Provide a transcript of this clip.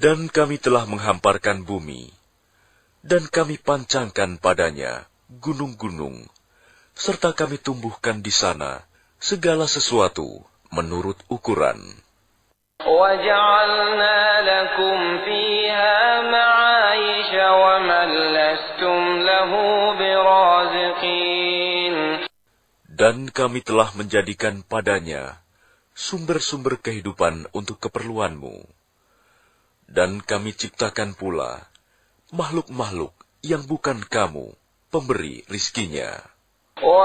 Dan kami telah menghamparkan bumi, dan kami pancangkan padanya gunung-gunung, serta kami tumbuhkan di sana segala sesuatu menurut ukuran. وَجَعَلْنَا لَكُمْ فِيهَا مَعَايِشَ وَمَن لَّسْتُمْ لَهُ بِرَازِقِينَ. Dan kami telah menjadikan padanya sumber-sumber kehidupan untuk keperluanmu. Dan kami ciptakan pula makhluk-makhluk yang bukan kamu, pemberi rizkinya.